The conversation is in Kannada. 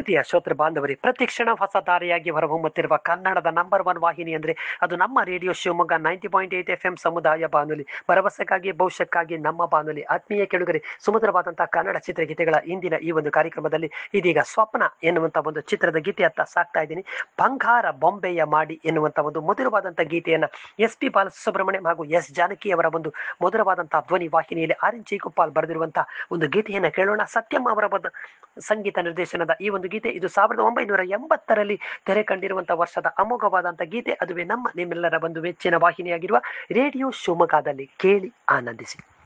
ಪ್ರೀತಿಯ ಶ್ರೋತೃ ಬಾಂಧವರೇ, ಪ್ರತಿಕ್ಷಣ ಹೊಸ ದಾರಿಯಾಗಿ ಹೊರಹೊಮ್ಮುತ್ತಿರುವ ಕನ್ನಡದ ನಂಬರ್ ಒನ್ ವಾಹಿನಿ ಅಂದರೆ ಅದು ನಮ್ಮ ರೇಡಿಯೋ ಶಿವಮೊಗ್ಗ 90.8 FM ಸಮುದಾಯ ಬಾನುಲಿ. ಭರವಸೆಗಾಗಿ ಭವಿಷ್ಯಕ್ಕಾಗಿ ನಮ್ಮ ಬಾನುಲಿ. ಆತ್ಮೀಯ ಕೆಳುಗರೆ, ಸುಮಧುರವಾದಂತಹ ಕನ್ನಡ ಚಿತ್ರಗೀತೆಗಳ ಇಂದಿನ ಈ ಒಂದು ಕಾರ್ಯಕ್ರಮದಲ್ಲಿ ಇದೀಗ ಸ್ವಪ್ನ ಎನ್ನುವಂತ ಒಂದು ಚಿತ್ರದ ಗೀತೆಯತ್ತ ಸಾಕ್ತಾ ಇದ್ದೀನಿ. ಬಂಗಾರ ಬೊಂಬೆಯ ಮಾಡಿ ಎನ್ನುವಂತ ಒಂದು ಮಧುರವಾದಂತಹ ಗೀತೆಯನ್ನ SP ಬಾಲಸುಬ್ರಹ್ಮಣ್ಯಂ ಹಾಗೂ S ಜಾನಕಿ ಅವರ ಒಂದು ಮಧುರವಾದಂತಹ ಧ್ವನಿ ವಾಹಿನಿಯಲ್ಲಿ RNG ಗೋಪಾಲ್ ಬರೆದಿರುವಂತಹ ಒಂದು ಗೀತೆಯನ್ನ ಕೇಳೋಣ. ಸತ್ಯಂ ಅವರ ಸಂಗೀತ ನಿರ್ದೇಶನದ ಈ ಒಂದು ಗೀತೆ ಇದು 1980ರಲ್ಲಿ ತೆರೆ ಕಂಡಿರುವಂತಹ ವರ್ಷದ ಅಮೋಘವಾದಂತಹ ಗೀತೆ. ಅದುವೇ ನಮ್ಮ ನಿಮ್ಮೆಲ್ಲರ ಒಂದು ಮೆಚ್ಚಿನ ವಾಹಿನಿಯಾಗಿರುವ ರೇಡಿಯೋ ಶಿವಮೊಗ್ಗದಲ್ಲಿ. ಕೇಳಿ ಆನಂದಿಸಿ.